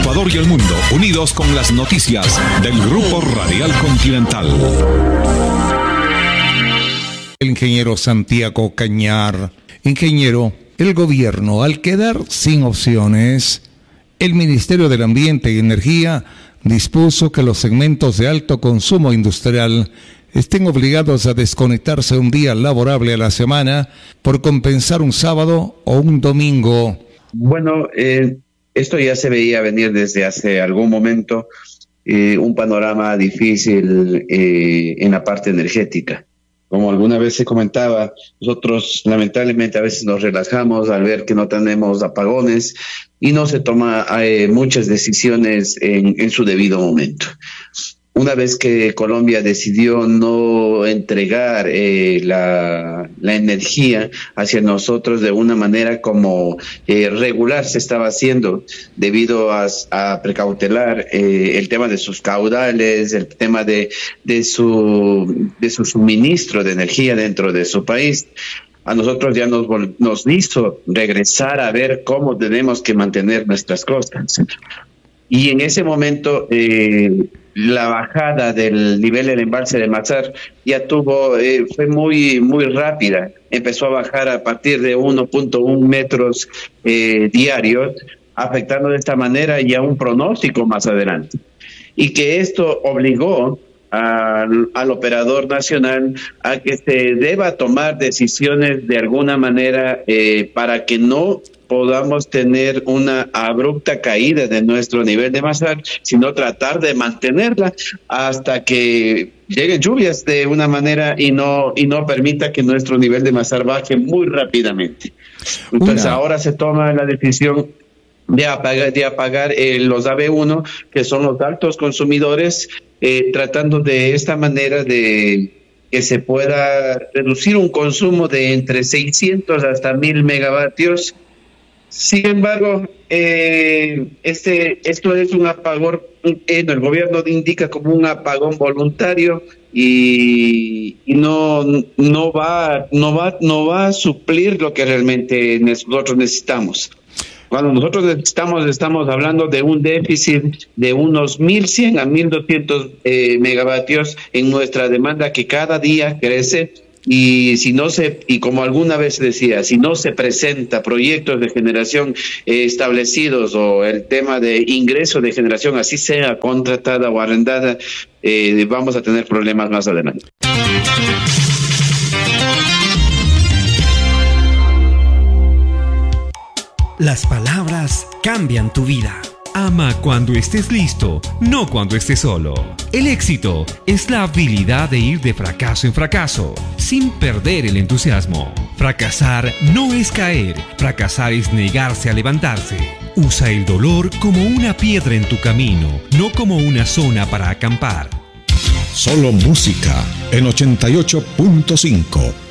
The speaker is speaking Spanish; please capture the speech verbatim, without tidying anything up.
Ecuador y el mundo, unidos con las noticias del Grupo Radial Continental. El ingeniero Santiago Cañar. Ingeniero, el gobierno, al quedar sin opciones, el Ministerio del Ambiente y Energía dispuso que los segmentos de alto consumo industrial estén obligados a desconectarse un día laborable a la semana por compensar un sábado o un domingo. Bueno, eh, esto ya se veía venir desde hace algún momento, eh, un panorama difícil eh, en la parte energética. Como alguna vez se comentaba, nosotros lamentablemente a veces nos relajamos al ver que no tenemos apagones y no se toman eh, muchas decisiones en, en su debido momento. Una vez que Colombia decidió no entregar eh, la, la energía hacia nosotros de una manera como eh, regular se estaba haciendo, debido a, a precautelar eh, el tema de sus caudales, el tema de, de, su, de su suministro de energía dentro de su país, a nosotros ya nos, nos hizo regresar a ver cómo tenemos que mantener nuestras costas. Y en ese momento eh, la bajada del nivel del embalse de Mazar ya tuvo, eh, fue muy muy rápida. Empezó a bajar a partir de uno punto uno metros eh, diarios, afectando de esta manera ya un pronóstico más adelante. Y que esto obligó al, al operador nacional a que se deba tomar decisiones de alguna manera eh, para que no podamos tener una abrupta caída de nuestro nivel de Mazar, sino tratar de mantenerla hasta que lleguen lluvias de una manera y no y no permita que nuestro nivel de Mazar baje muy rápidamente. Entonces una. ahora se toma la decisión de apagar, de apagar eh, los A B uno, que son los altos consumidores, eh, tratando de esta manera de que se pueda reducir un consumo de entre seiscientos hasta mil megavatios. Sin embargo, eh, este esto es un apagón, eh, el gobierno indica como un apagón voluntario y, y no no va no va no va a suplir lo que realmente nosotros necesitamos. Cuando nosotros necesitamos, estamos hablando de un déficit de unos mil cien a mil doscientos eh, megavatios en nuestra demanda, que cada día crece. Y si no se, y como alguna vez decía, si no se presenta proyectos de generación eh, establecidos, o el tema de ingreso de generación, así sea contratada o arrendada, eh, vamos a tener problemas más adelante. Las palabras cambian tu vida. Ama cuando estés listo, no cuando estés solo. El éxito es la habilidad de ir de fracaso en fracaso, sin perder el entusiasmo. Fracasar no es caer, fracasar es negarse a levantarse. Usa el dolor como una piedra en tu camino, no como una zona para acampar. Solo música en ochenta y ocho punto cinco.